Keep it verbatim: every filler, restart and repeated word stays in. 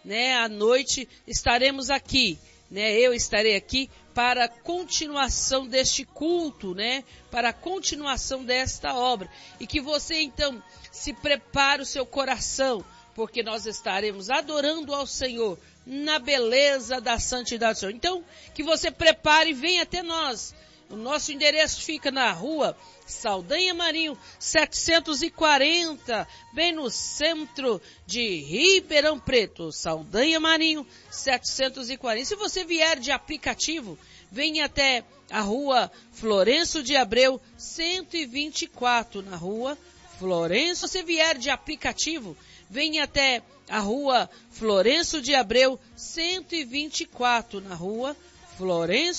né, à noite estaremos aqui, né, eu estarei aqui para a continuação deste culto, né, para a continuação desta obra. E que você então se prepare o seu coração, porque nós estaremos adorando ao Senhor na beleza da santidade do Senhor. Então, que você prepare e venha até nós. O nosso endereço fica na rua Saldanha Marinho, setecentos e quarenta, bem no centro de Ribeirão Preto. Saldanha Marinho, setecentos e quarenta. Se você vier de aplicativo, venha até a rua Florencio de Abreu, cento e vinte e quatro, na rua Florencio. Se você vier de aplicativo, venha até a rua Florencio de Abreu, cento e vinte e quatro, na rua Florencio